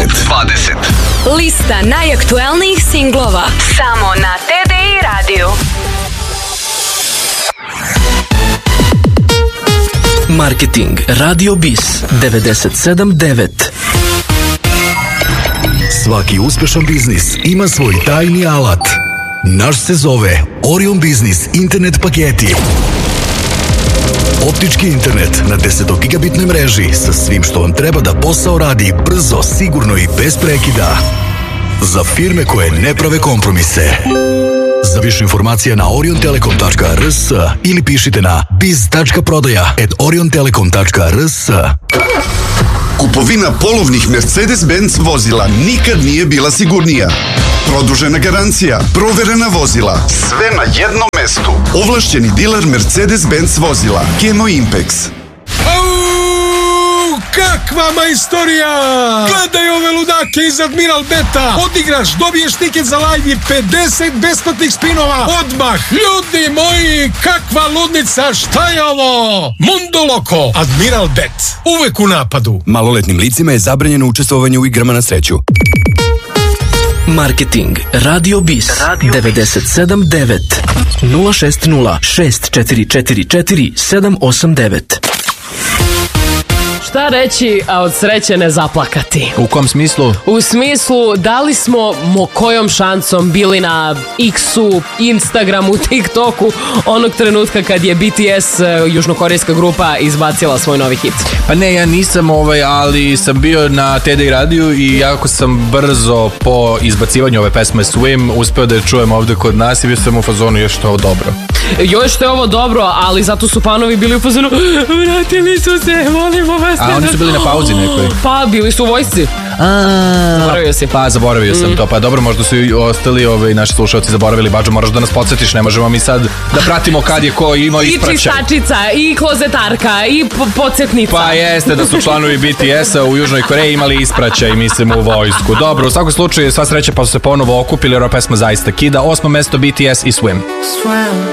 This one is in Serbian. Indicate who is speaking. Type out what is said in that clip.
Speaker 1: Lista najaktuelnijih singlova samo na TDI radiju.
Speaker 2: Marketing Radio Biz 97.9.
Speaker 3: Svaki uspešan biznis ima svoj tajni alat. Naš se zove Orion Biznis internet paketi. Optički internet na 10 gigabitnoj mreži sa svim što vam treba da posao radi brzo, sigurno i bez prekida. Za firme koje ne prave kompromise. Za više informacija na oriontelekom.rs ili pišite na biz.prodaja@oriontelekom.rs.
Speaker 4: Kupovina polovnih Mercedes-Benz vozila nikad nije bila sigurnija. Produžena garancija, proverena vozila, sve na jednom mestu. Ovlašćeni diler Mercedes-Benz vozila, Kemo Impex.
Speaker 5: Kakva majstorija! Gledaj ove ludake iz Admiral Beta! Odigraš, dobiješ tiket za live i 50 besplatnih spinova odmah! Ljudi moji, kakva ludnica, šta je ovo? Mundo Loco, Admiral Bet, uvek u napadu.
Speaker 6: Maloletnim licima je zabranjeno učestvovanje u igrama na sreću.
Speaker 2: Marketing Radio Biz 97.9 060 6444 789.
Speaker 7: Šta reći, a od sreće ne zaplakati?
Speaker 8: U kom smislu?
Speaker 7: U smislu, da li smo kojom šancom bili na X-u, Instagramu, TikToku onog trenutka kad je BTS, južnokorejska grupa, izbacila svoj novi hit?
Speaker 8: Pa ne, ja nisam ali sam bio na TDI radiju i jako sam brzo po izbacivanju ove pesme Swim uspeo da je čujem ovde kod nas i bio sam u fazonu još što je ovo dobro.
Speaker 7: Još što je ovo dobro, ali zato su fanovi bili u fazonu vratili su se, volimo vas.
Speaker 8: A oni su bili na pauzi nekoj?
Speaker 7: Pa, bili su u vojsci. Zaboravio si.
Speaker 8: Pa, zaboravio sam to. Pa dobro, možda su i ostali naši slušalci zaboravili. Bađo, moraš da nas podsjetiš, ne možemo mi sad da pratimo kad je ko imao ispraćaj.
Speaker 7: I čistačica, i klozetarka, i podsjetnica.
Speaker 8: Pa jeste da su članovi BTS-a u Južnoj Koreji imali ispraćaj, mislim, u vojsku. Dobro, u svakom slučaju, sva sreća pa su se ponovo okupili, jer ova pesma zaista kida. 8. mesto BTS i Swim.